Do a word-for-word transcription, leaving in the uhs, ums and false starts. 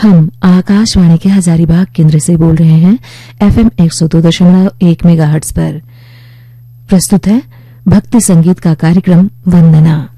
हम आकाशवाणी के हजारीबाग केंद्र से बोल रहे हैं एफएम एक सौ दो दशमलव एक मेगाहर्ट्ज पर। प्रस्तुत है भक्ति संगीत का कार्यक्रम वंदना।